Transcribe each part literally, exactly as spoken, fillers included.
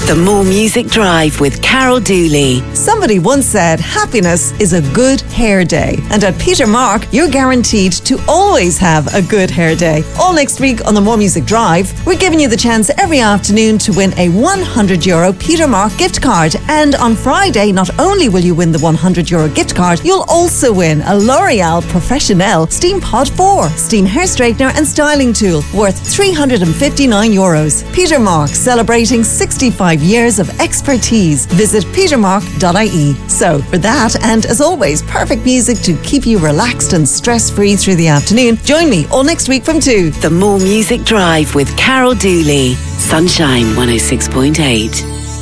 The More Music Drive with Carol Dooley. Somebody once said happiness is a good hair day. And at Peter Mark, you're guaranteed to always have a good hair day. All next week on the More Music Drive, we're giving you the chance every afternoon to win a one hundred euro Peter Mark gift card. And on Friday, not only will you win the one hundred euro gift card, you'll also win a L'Oreal Professionnel Steam Pod four Steam Hair Straightener and Styling Tool worth three hundred fifty-nine euros. Peter Mark, celebrating sixty-five years of expertise. Visit peter mark dot I E. So, for that, and as always, perfect music to keep you relaxed and stress-free through the afternoon, join me all next week from two. The More Music Drive with Carol Dooley. Sunshine one oh six point eight.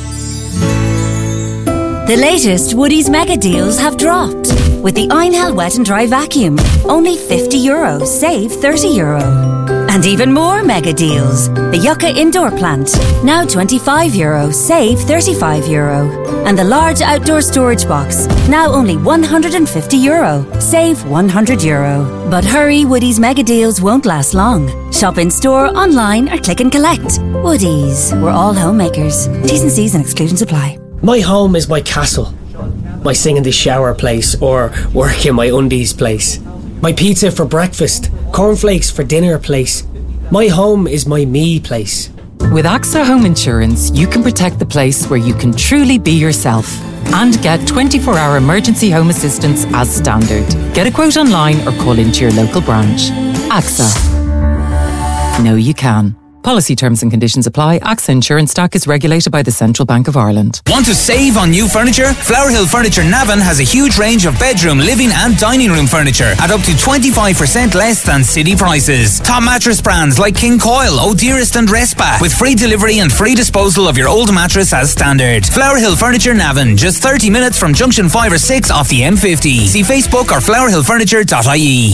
The latest Woodies mega deals have dropped. With the Einhell Wet and Dry Vacuum, only fifty euro, save thirty euro. And even more mega deals. The Yucca Indoor Plant, now twenty-five euro, save thirty-five euro. And the large outdoor storage box, now only one hundred fifty euro, save one hundred euro. But hurry, Woodies mega deals won't last long. Shop in store, online or click and collect. Woodies, we're all homemakers. T's and C's and exclusions apply. My home is my castle. My sing in the shower place or work in my undies place. My pizza for breakfast, cornflakes for dinner place. My home is my me place. With AXA Home Insurance, you can protect the place where you can truly be yourself and get twenty-four hour emergency home assistance as standard. Get a quote online or call into your local branch. AXA. Know you can. Policy terms and conditions apply. AXA Insurance Stock is regulated by the Central Bank of Ireland. Want to save on new furniture? Flower Hill Furniture Navan has a huge range of bedroom, living and dining room furniture at up to twenty-five percent less than city prices. Top mattress brands like King Coil, O'Dearest and Restback with free delivery and free disposal of your old mattress as standard. Flower Hill Furniture Navan, just thirty minutes from junction five or six off the M fifty. See Facebook or flower hill furniture dot I E.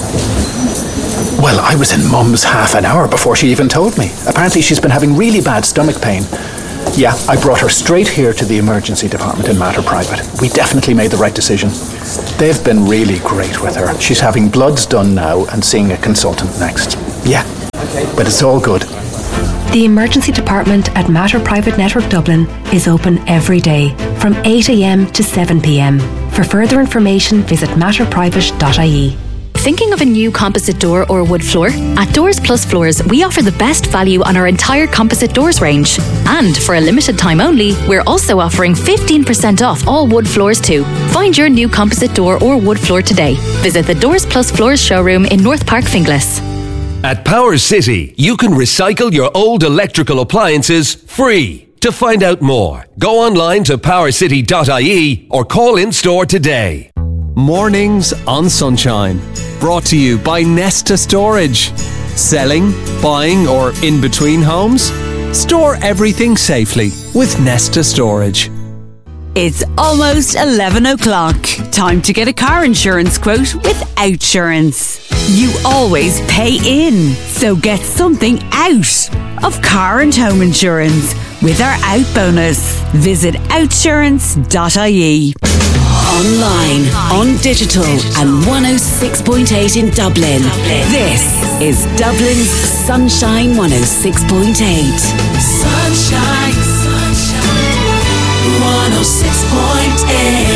Well, I was in Mum's half an hour before she even told me. Apparently she's been having really bad stomach pain. Yeah, I brought her straight here to the emergency department in Mater Private. We definitely made the right decision. They've been really great with her. She's having bloods done now and seeing a consultant next. Yeah, but it's all good. The emergency department at Mater Private Network Dublin is open every day from eight a m to seven p m. For further information, visit mater private dot I E. Thinking of a new composite door or wood floor? At Doors Plus Floors, we offer the best value on our entire composite doors range. And for a limited time only, we're also offering fifteen percent off all wood floors too. Find your new composite door or wood floor today. Visit the Doors Plus Floors showroom in North Park, Finglas. At Power City, you can recycle your old electrical appliances free. To find out more, go online to power city dot I E or call in store today. Mornings on Sunshine. Brought to you by Nesta Storage. Selling, buying or in between homes? Store everything safely with Nesta Storage. It's almost eleven o'clock. Time to get a car insurance quote with Outsurance. You always pay in, so get something out of car and home insurance with our Out bonus. Visit outsurance dot I E. Online, on digital, and one oh six point eight in Dublin. This is Dublin's Sunshine one oh six point eight. Sunshine, sunshine, one oh six point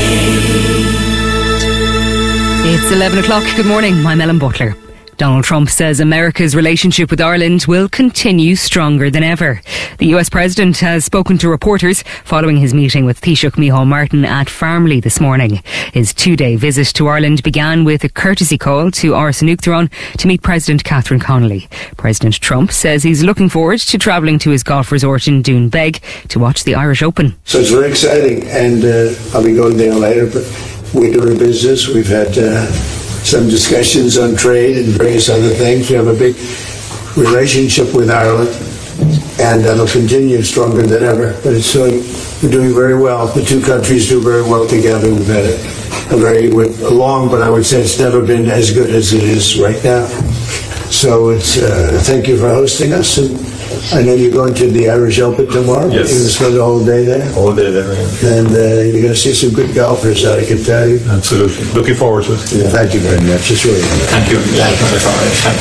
eight. It's eleven o'clock. Good morning. I'm Ellen Butler. Donald Trump says America's relationship with Ireland will continue stronger than ever. The U S President has spoken to reporters following his meeting with Taoiseach Micheál Martin at Farmley this morning. His two-day visit to Ireland began with a courtesy call to Áras an Uachtaráin to meet President Catherine Connolly. President Trump says he's looking forward to travelling to his golf resort in Doonbeg to watch the Irish Open. So it's very exciting, and uh, I'll be going there later, but we're doing business. We've had Uh, some discussions on trade and various other things. We have a big relationship with Ireland, and that'll continue stronger than ever. But it's doing, we're doing very well. The two countries do very well together. We've had a, a very long, but I would say it's never been as good as it is right now. So it's uh, thank you for hosting us. And I know you're going to the Irish Open tomorrow. Yes. You're going to spend the whole day there. All day there. Yeah. And uh, you're going to see some good golfers, I can tell you. Absolutely. Looking forward to it. Yeah, thank you very much. It's really Thank you. Thank you. Thank you.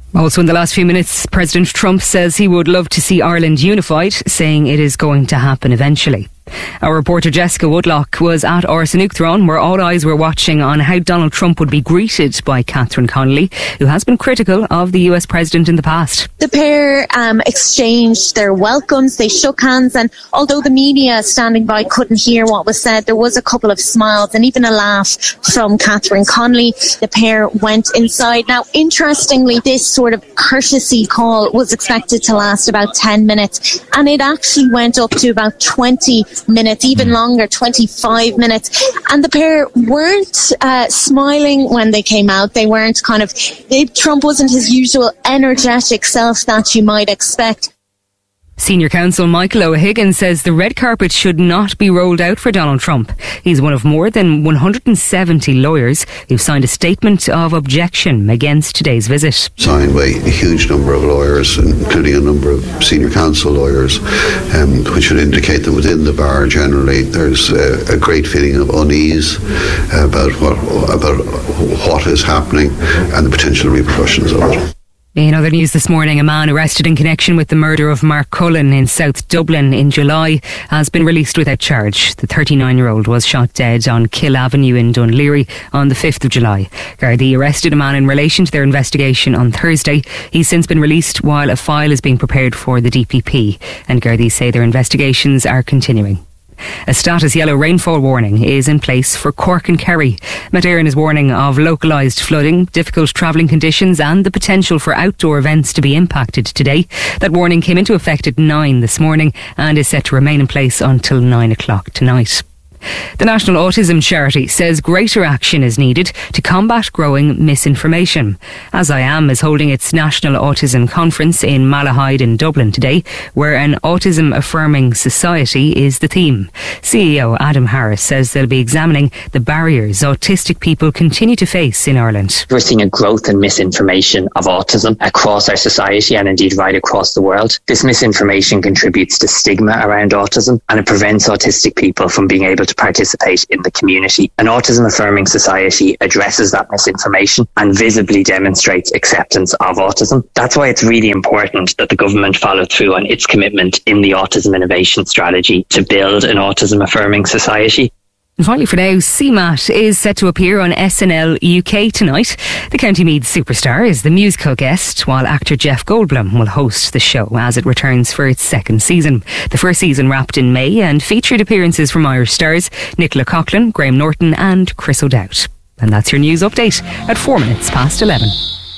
Also in the last few minutes, President Trump says he would love to see Ireland unified, saying it is going to happen eventually. Our reporter Jessica Woodlock was at Arsenukthron, where all eyes were watching on how Donald Trump would be greeted by Catherine Connolly, who has been critical of the U S president in the past. The pair um, exchanged their welcomes, they shook hands, and although the media standing by couldn't hear what was said, there was a couple of smiles and even a laugh from Catherine Connolly. The pair went inside. Now, interestingly, this sort of courtesy call was expected to last about ten minutes, and it actually went up to about twenty minutes, even longer, twenty-five minutes. And the pair weren't uh, smiling when they came out. They weren't kind of, they, Trump wasn't his usual energetic self that you might expect. Senior counsel Michael O'Higgins says the red carpet should not be rolled out for Donald Trump. He's one of more than one hundred seventy lawyers who've signed a statement of objection against today's visit. Signed by a huge number of lawyers, including a number of senior counsel lawyers, um, which would indicate that within the bar generally there's a, a great feeling of unease about what, about what is happening and the potential repercussions of it. In other news this morning, a man arrested in connection with the murder of Mark Cullen in South Dublin in July has been released without charge. The thirty-nine-year-old was shot dead on Kill Avenue in Dunleary on the fifth of July. Gardaí arrested a man in relation to their investigation on Thursday. He's since been released while a file is being prepared for the D P P, and Gardaí say their investigations are continuing. A status yellow rainfall warning is in place for Cork and Kerry. Met Éireann is warning of localised flooding, difficult travelling conditions and the potential for outdoor events to be impacted today. That warning came into effect at nine this morning and is set to remain in place until nine o'clock tonight. The National Autism Charity says greater action is needed to combat growing misinformation. As I Am is holding its National Autism Conference in Malahide in Dublin today, where an autism affirming society is the theme. C E O Adam Harris says they'll be examining the barriers autistic people continue to face in Ireland. We're seeing a growth in misinformation of autism across our society and indeed right across the world. This misinformation contributes to stigma around autism, and it prevents autistic people from being able to to participate in the community. An autism affirming society addresses that misinformation and visibly demonstrates acceptance of autism. That's why it's really important that the government follow through on its commitment in the Autism Innovation Strategy to build an autism affirming society. And finally for now, C MAT is set to appear on S N L U K tonight. The County Meath superstar is the musical guest, while actor Jeff Goldblum will host the show as it returns for its second season. The first season wrapped in May and featured appearances from Irish stars Nicola Coughlan, Graham Norton and Chris O'Dowd. And that's your news update at four minutes past eleven.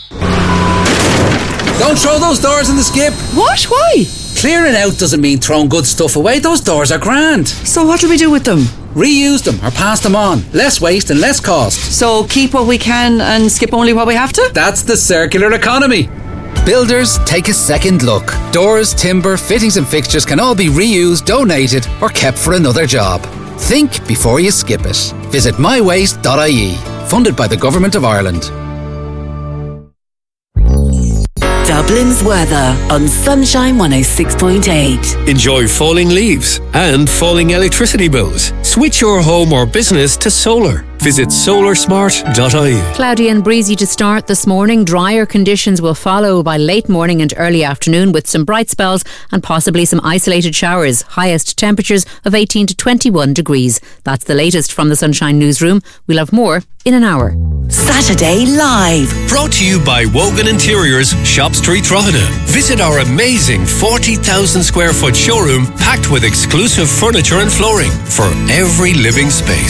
Don't throw those doors in the skip. What? Why? Clearing out doesn't mean throwing good stuff away. Those doors are grand. So what do we do with them? Reuse them or pass them on. Less waste and less cost. So keep what we can and skip only what we have to? That's the circular economy. Builders, take a second look. Doors, timber, fittings and fixtures can all be reused, donated or kept for another job. Think before you skip it. Visit my waste dot I E. Funded by the Government of Ireland. Dublin's weather on Sunshine one oh six point eight. Enjoy falling leaves and falling electricity bills. Switch your home or business to solar. Visit solar smart dot I E. Cloudy and breezy to start this morning. Drier conditions will follow by late morning and early afternoon with some bright spells and possibly some isolated showers. Highest temperatures of eighteen to twenty-one degrees. That's the latest from the Sunshine Newsroom. We'll have more in an hour. Saturday Live. Brought to you by Wogan Interiors, Shop Street, Drogheda. Visit our amazing forty thousand square foot showroom packed with exclusive furniture and flooring for every living space.